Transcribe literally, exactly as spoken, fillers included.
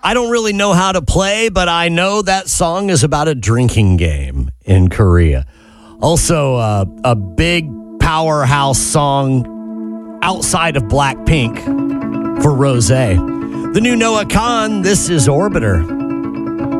I don't really know how to play, but I know that song is about a drinking game in Korea. Also, uh, a big powerhouse song outside of Blackpink for Rosé. The new Noah Khan, this is Orbiter.